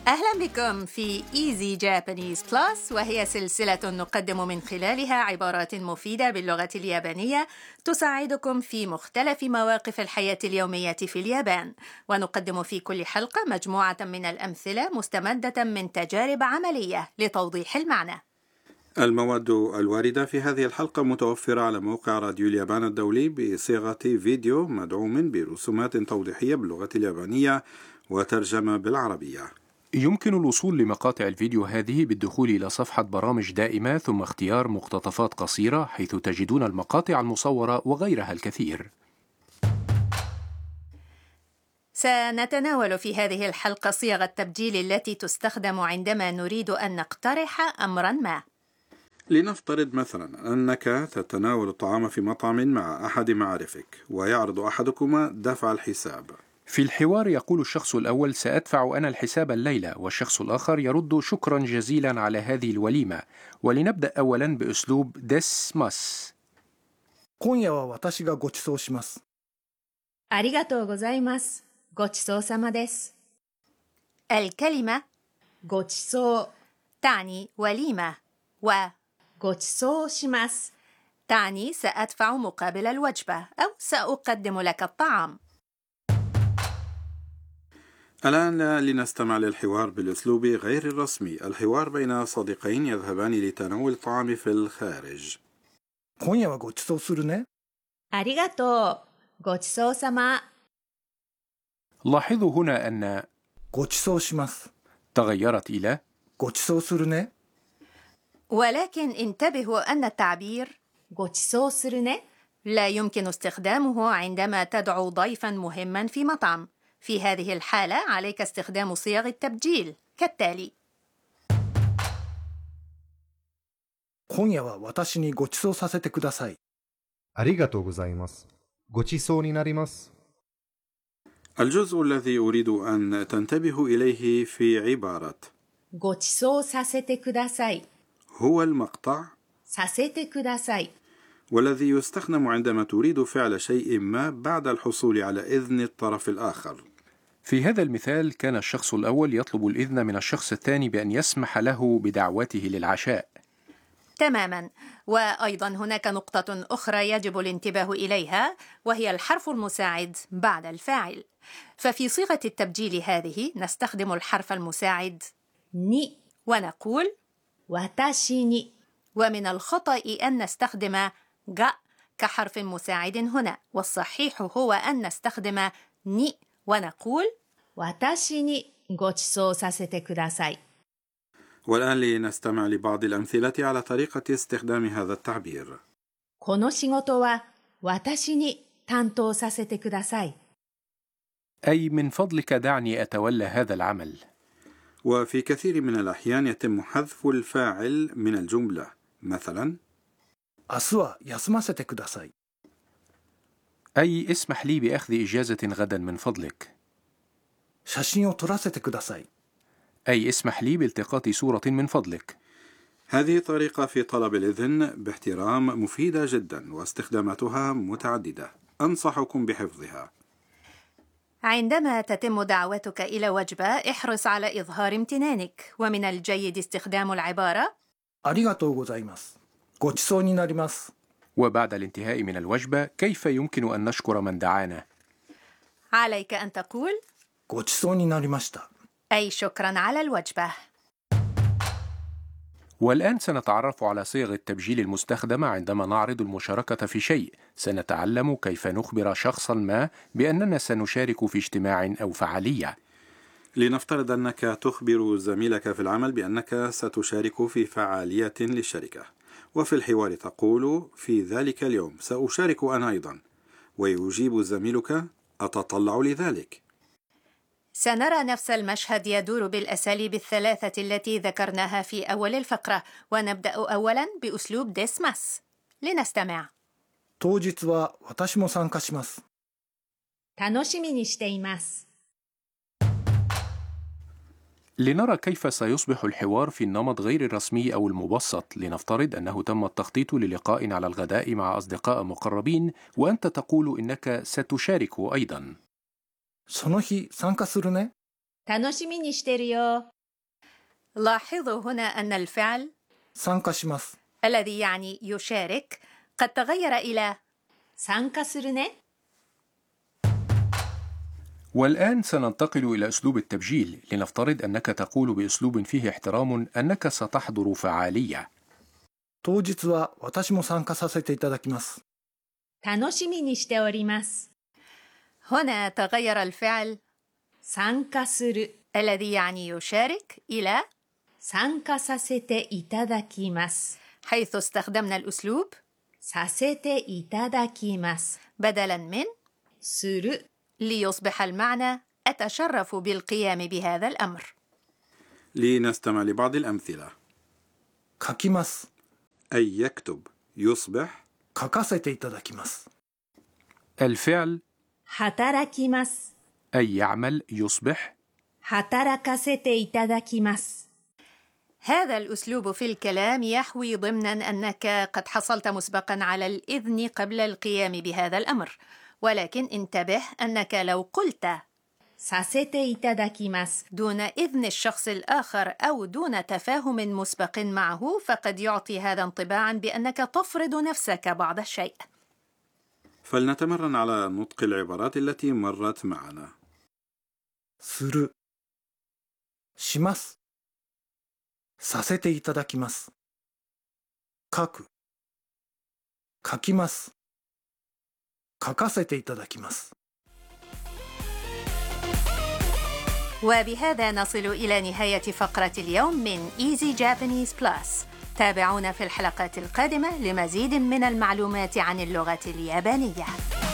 أهلا بكم في Easy Japanese Plus، وهي سلسلة نقدم من خلالها عبارات مفيدة باللغة اليابانية تساعدكم في مختلف مواقف الحياة اليومية في اليابان. ونقدم في كل حلقة مجموعة من الأمثلة مستمدة من تجارب عملية لتوضيح المعنى. المواد الواردة في هذه الحلقة متوفرة على موقع راديو اليابان الدولي بصيغة فيديو مدعوم برسومات توضيحية باللغة اليابانية وترجمة بالعربية. يمكن الوصول لمقاطع الفيديو هذه بالدخول إلى صفحة برامج دائمة ثم اختيار مقتطفات قصيرة، حيث تجدون المقاطع المصورة وغيرها الكثير. سنتناول في هذه الحلقة صيغ التبجيل التي تستخدم عندما نريد أن نقترح أمراً ما. لنفترض مثلا أنك تتناول الطعام في مطعم مع أحد معارفك ويعرض أحدكما دفع الحساب. في الحوار يقول الشخص الأول: سأدفع أنا الحساب الليلة، والشخص الآخر يرد: شكرا جزيلا على هذه الوليمة. ولنبدأ أولا بأسلوب ديسماس. 今夜は私がご馳走します。 ありがとうございます。ごちそうさまです。الكلمة ごちそう تعني وليمة، و ごちそうします تعني سأدفع مقابل الوجبة أو سأقدم لك الطعام. الآن لنستمع للحوار بالأسلوب غير الرسمي، الحوار بين صديقين يذهبان لتناول الطعام في الخارج. 今夜はご馳走するね。 ありがとう。ごちそうさま。 لاحظوا هنا أن ご馳走します。 تغيرت إلى ご馳走するね。 ولكن انتبهوا أن التعبير ごちそうするね لا يمكن استخدامه عندما تدعو ضيفا مهما في مطعم. في هذه الحالة عليك استخدام صيغ التبجيل كالتالي: 今夜は私にご馳走させてください。 ありがとうございます。ごちそうになります。 الجزء الذي أريد أن تنتبهوا إليه في عبارة ごちそうさせてください هو المقطع させてください والذي يستخدم عندما تريد فعل شيء ما بعد الحصول على إذن الطرف الآخر. في هذا المثال كان الشخص الأول يطلب الإذن من الشخص الثاني بأن يسمح له بدعوته للعشاء. تماما. وأيضا هناك نقطة أخرى يجب الانتباه إليها، وهي الحرف المساعد بعد الفاعل. ففي صيغة التبجيل هذه نستخدم الحرف المساعد ني ونقول 私に. ومن الخطأ أن نستخدم غا كحرف مساعد هنا، والصحيح هو أن نستخدم ني ونقول 私にごちそうさせてください. والآن لنستمع لبعض الأمثلة على طريقة استخدام هذا التعبير. この仕事は私に担当させてください. أي من فضلك دعني أتولى هذا العمل. وفي كثير من الأحيان يتم حذف الفاعل من الجملة، مثلا 明日は休ませてください。 أي اسمح لي بأخذ إجازة غدا من فضلك. 写真を撮らせてください。 أي اسمح لي بالتقاط صورة من فضلك. هذه طريقة في طلب الإذن باحترام مفيدة جدا واستخداماتها متعددة، أنصحكم بحفظها. عندما تتم دعوتك إلى وجبة احرص على إظهار امتنانك، ومن الجيد استخدام العبارة ありがとうございます。ご馳走になります。 وبعد الانتهاء من الوجبة كيف يمكن أن نشكر من دعانا؟ عليك أن تقول ご馳走になりました。 أي شكرا على الوجبة. والآن سنتعرف على صيغ التبجيل المستخدمة عندما نعرض المشاركة في شيء. سنتعلم كيف نخبر شخصا ما بأننا سنشارك في اجتماع أو فعالية. لنفترض أنك تخبر زميلك في العمل بأنك ستشارك في فعالية للشركة، وفي الحوار تقول في ذلك اليوم سأشارك أنا أيضا، ويجيب زميلك أتطلع لذلك. سنرى نفس المشهد يدور بالأساليب الثلاثة التي ذكرناها في أول الفقرة، ونبدأ أولا بأسلوب ديسماس. لنستمع. 当日は私も参加します。 楽しみにしています。 لنرى كيف سيصبح الحوار في النمط غير الرسمي أو المبسط. لنفترض أنه تم التخطيط للقاء على الغداء مع أصدقاء مقربين، وأنت تقول إنك ستشارك أيضا. その日参加するね。 楽しみにしてるよ。 لاحظوا هنا أن الفعل 参加します الذي يعني يشارك قد تغير إلى 参加するね والآن سننتقل إلى أسلوب التبجيل. لنفترض أنك تقول بأسلوب فيه احترام أنك ستحضر فعالية. 当日は私も参加させていただきます楽しみにしております هنا تغير الفعل 参加する الذي يعني يشارك إلى 参加させていただきます حيث استخدمنا الأسلوب させていただきます بدلا من する ليصبح المعنى أتشرف بالقيام بهذا الأمر. لنستمع لبعض الأمثلة. 書きます أي يكتب يصبح 書かせていただきます الفعل 働きます أي يعمل يصبح 働かせていただきます هذا الأسلوب في الكلام يحوي ضمنا أنك قد حصلت مسبقا على الإذن قبل القيام بهذا الأمر، ولكن انتبه أنك لو قلت させていただきます دون إذن الشخص الآخر أو دون تفاهم مسبق معه فقد يعطي هذا انطباعا بأنك تفرض نفسك بعض الشيء. فلنتمرن على نطق العبارات التي مرت معنا. するしますさせていただきます書く書きます書かせていただきます وبهذا نصل إلى نهاية فقرة اليوم من Easy Japanese Plus. تابعونا في الحلقات القادمة لمزيد من المعلومات عن اللغة اليابانية.